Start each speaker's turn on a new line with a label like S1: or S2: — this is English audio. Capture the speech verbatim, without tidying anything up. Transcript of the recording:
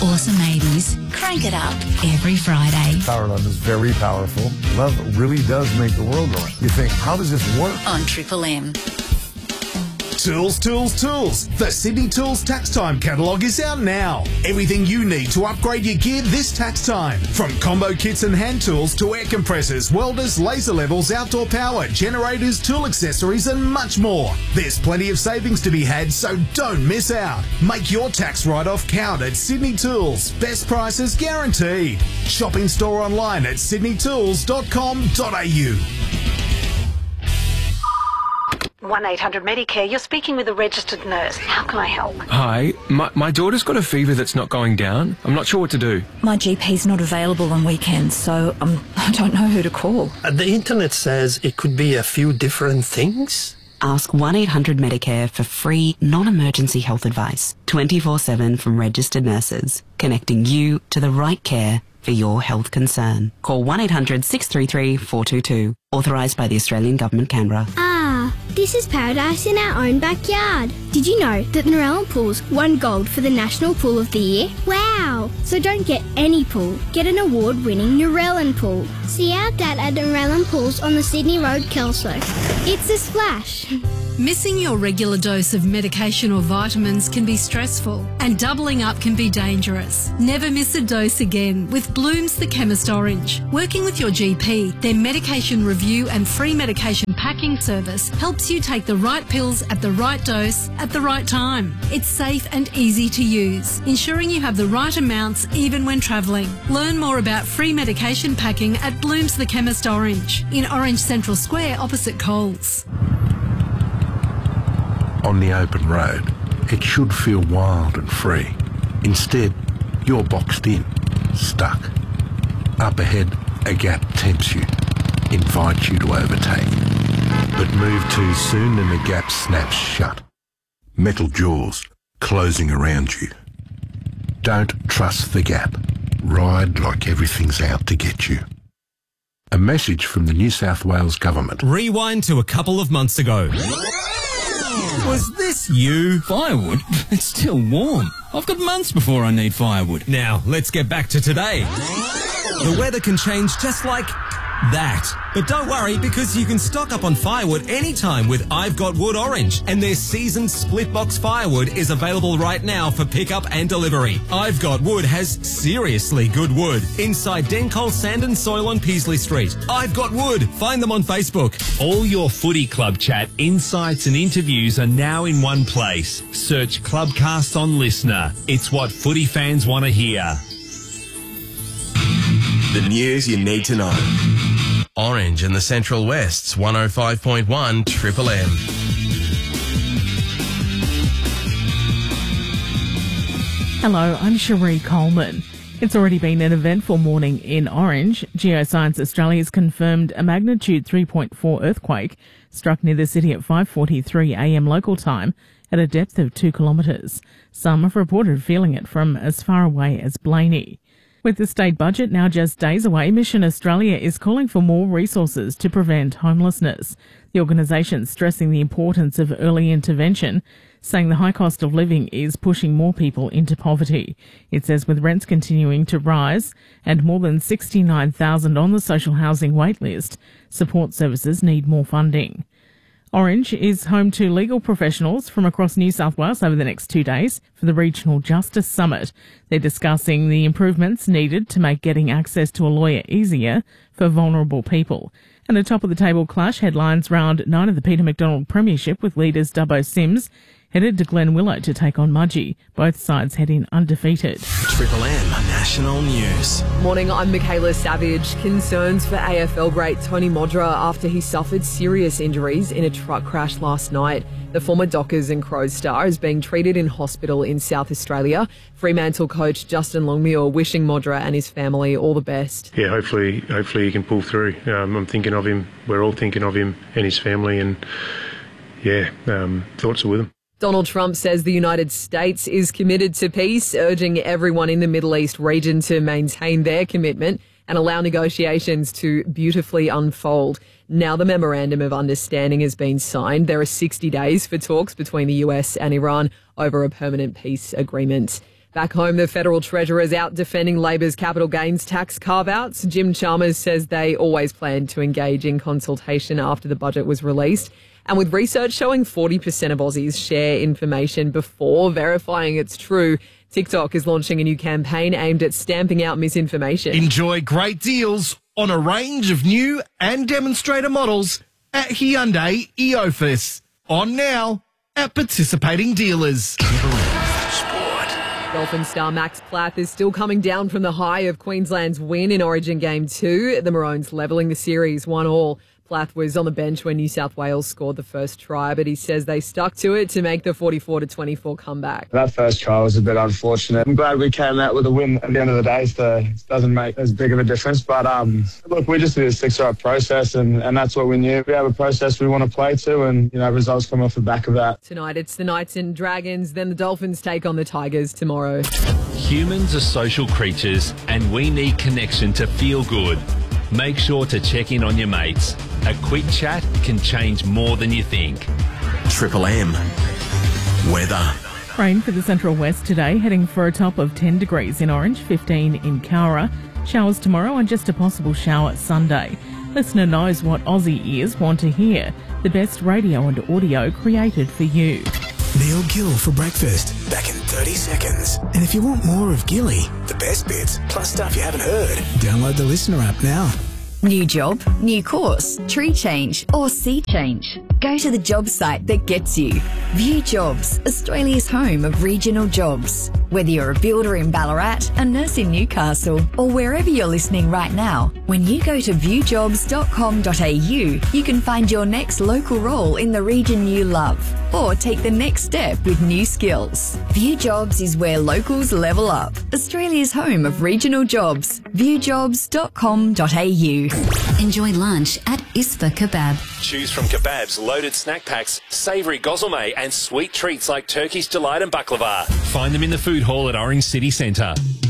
S1: awesome eighties. Crank it up every Friday.
S2: Power Love is very powerful. Love really does make the world go. You think, how does this work?
S1: On Triple M.
S3: Tools, tools, tools. The Sydney Tools Tax Time catalogue is out now. Everything you need to upgrade your gear this tax time. From combo kits and hand tools to air compressors, welders, laser levels, outdoor power, generators, tool accessories and much more. There's plenty of savings to be had, so don't miss out. Make your tax write-off count at Sydney Tools. Best prices guaranteed. Shop in store online at sydney tools dot com dot a u.
S4: one eight hundred Medicare, you're speaking with a registered nurse. How can I help?
S5: Hi, my, my daughter's got a fever that's not going down. I'm not sure what to do.
S6: My G P's not available on weekends, so um, I don't know who to call.
S7: Uh, the internet says it could be a few different things.
S8: Ask one eight hundred Medicare for free, non-emergency health advice, twenty-four seven from registered nurses, connecting you to the right care for your health concern. Call one eight hundred six three three four two two. Authorised by the Australian Government, Canberra.
S9: Ah, this is paradise in our own backyard. Did you know that Narellan Pools won gold for the National Pool of the Year? Wow! So don't get any pool. Get an award-winning Narellan Pool. See our dad at Narellan Pools on the Sydney Road, Kelso. It's a splash.
S10: Missing your regular dose of medication or vitamins can be stressful, and doubling up can be dangerous. Never miss a dose again with Bloom's The Chemist Orange. Working with your G P, their medication review and free medication packing service helps you take the right pills at the right dose at the right time. It's safe and easy to use, ensuring you have the right amounts even when travelling. Learn more about free medication packing at Bloom's The Chemist Orange in Orange Central Square opposite Coles.
S11: On the open road, it should feel wild and free. Instead, you're boxed in, stuck. Up ahead, a gap tempts you, invites you to overtake. But move too soon and the gap snaps shut. Metal jaws closing around you. Don't trust the gap. Ride like everything's out to get you. A message from the New South Wales Government.
S12: Rewind to a couple of months ago. Was this you?
S13: Firewood? It's still warm. I've got months before I need firewood.
S12: Now, let's get back to today. The weather can change just like that. But don't worry, because you can stock up on firewood anytime with I've Got Wood Orange, and their seasoned split box firewood is available right now for pickup and delivery. I've Got Wood has seriously good wood inside Dencol Sand and Soil on Peasley Street. I've Got Wood. Find them on Facebook.
S14: All your footy club chat, insights and interviews are now in one place. Search Clubcast on Listener. It's what footy fans want to hear.
S15: The news you need to know. Orange and the Central West's one oh five point one Triple M.
S16: Hello, I'm Cherie Coleman. It's already been an eventful morning in Orange. Geoscience Australia has confirmed a magnitude three point four earthquake struck near the city at five forty-three a m local time at a depth of two kilometres. Some have reported feeling it from as far away as Blaney. With the state budget now just days away, Mission Australia is calling for more resources to prevent homelessness. The organisation stressing the importance of early intervention, saying the high cost of living is pushing more people into poverty. It says with rents continuing to rise and more than sixty-nine thousand on the social housing waitlist, support services need more funding. Orange is home to legal professionals from across New South Wales over the next two days for the Regional Justice Summit. They're discussing the improvements needed to make getting access to a lawyer easier for vulnerable people. And a top-of-the-table clash headlines round nine of the Peter McDonald Premiership with leaders Dubbo Sims headed to Glen Willow to take on Mudgee. Both sides head in undefeated.
S15: Triple M National News.
S17: Morning, I'm Michaela Savage. Concerns for A F L great Tony Modra after he suffered serious injuries in a truck crash last night. The former Dockers and Crows star is being treated in hospital in South Australia. Fremantle coach Justin Longmuir wishing Modra and his family all the best.
S18: Yeah, hopefully, hopefully he can pull through. Um, I'm thinking of him. We're all thinking of him and his family, and yeah, um, thoughts are with him.
S17: Donald Trump says the United States is committed to peace, urging everyone in the Middle East region to maintain their commitment and allow negotiations to beautifully unfold. Now the Memorandum of Understanding has been signed. There are sixty days for talks between the U S and Iran over a permanent peace agreement. Back home, the federal treasurer is out defending Labor's capital gains tax carve-outs. Jim Chalmers says they always planned to engage in consultation after the budget was released. And with research showing forty percent of Aussies share information before verifying it's true, TikTok is launching a new campaign aimed at stamping out misinformation.
S19: Enjoy great deals on a range of new and demonstrator models at Hyundai Eofus. On now at participating dealers.
S17: Dolphin star Max Plath is still coming down from the high of Queensland's win in Origin Game two. The Maroons levelling the series one all. Plath was on the bench when New South Wales scored the first try, but he says they stuck to it to make the forty-four to twenty-four comeback.
S20: That first try was a bit unfortunate. I'm glad we came out with a win at the end of the day, so it doesn't make as big of a difference. But um, look, we just did a six-right process, and, and that's what we knew. We have a process we want to play to, and you know, results come off the back of that.
S17: Tonight it's the Knights and Dragons, then the Dolphins take on the Tigers tomorrow.
S14: Humans are social creatures, and we need connection to feel good. Make sure to check in on your mates. A quick chat can change more than you think.
S15: Triple M. Weather.
S16: Rain for the Central West today, heading for a top of ten degrees in Orange, fifteen in Cowra. Showers tomorrow and just a possible shower Sunday. Listener knows what Aussie ears want to hear. The best radio and audio created for you.
S21: Neil Gill for breakfast, back in thirty seconds. And if you want more of Gilly, the best bits, plus stuff you haven't heard, download the Listener app now.
S22: New job, new course, tree change or sea change. Go to the job site that gets you. View Jobs, Australia's home of regional jobs. Whether you're a builder in Ballarat, a nurse in Newcastle, or wherever you're listening right now, when you go to view jobs dot com dot a u, you can find your next local role in the region you love, or take the next step with new skills. View Jobs is where locals level up. Australia's home of regional jobs. view jobs dot com dot a u.
S1: Enjoy lunch at Isfa Kebab.
S14: Choose from kebabs, loaded snack packs, savoury gozleme and sweet treats like Turkish delight and baklava. Find them in the food hall at Orange City Centre.